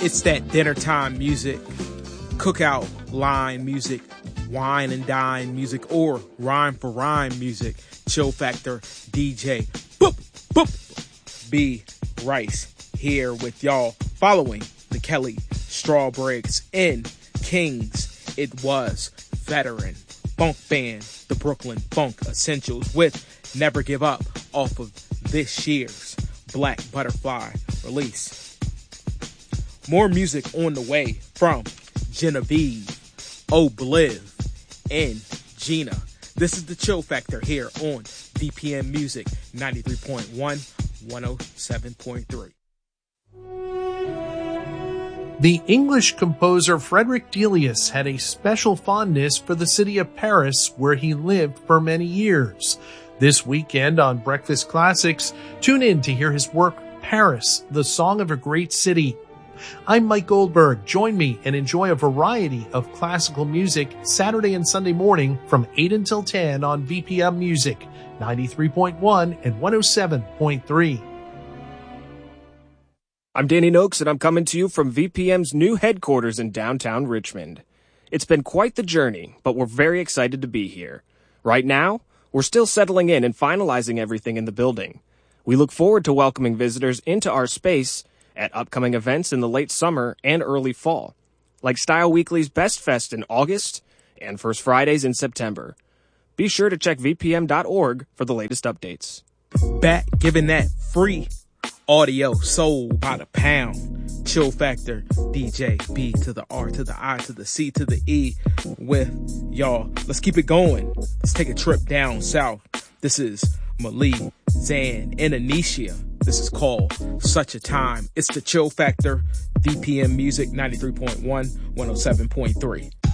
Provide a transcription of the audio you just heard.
It's that dinner time music, cookout line music, wine and dine music, or rhyme for rhyme music. Chill Factor DJ Boop Boop B Rice here with y'all following the Kelly Strawbriggs and Kings. It was veteran funk band, the Brooklyn Funk Essentials, with Never Give Up off of this year's Black Butterfly release. More music on the way from Genevieve, Obliv, and Gina. This is the Chill Factor here on VPM Music 93.1, 107.3. The English composer Frederick Delius had a special fondness for the city of Paris, where he lived for many years. This weekend on Breakfast Classics, tune in to hear his work, Paris, the Song of a Great City. I'm Mike Goldberg. Join me and enjoy a variety of classical music Saturday and Sunday morning from 8 until 10 on VPM Music 93.1 and 107.3. I'm Danny Noakes, and I'm coming to you from VPM's new headquarters in downtown Richmond. It's been quite the journey, but we're very excited to be here. Right now, we're still settling in and finalizing everything in the building. We look forward to welcoming visitors into our space at upcoming events in the late summer and early fall, like Style Weekly's Best Fest in August and First Fridays in September. Be sure to check vpm.org for the latest updates. Back giving that free audio sold by the pound. Chill Factor DJ B to the R to the I to the C to the E with y'all. Let's keep it going. Let's take a trip down south. This is Malik, Zan, and Anisha. This is called Such a Time. It's the Chill Factor, VPM Music 93.1, 107.3.